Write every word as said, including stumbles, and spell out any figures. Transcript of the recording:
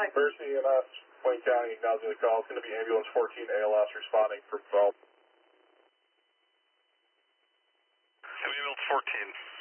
First E M S, Wayne County, acknowledging the call. It's going to be ambulance fourteen A L S responding for phone. Ambulance fourteen.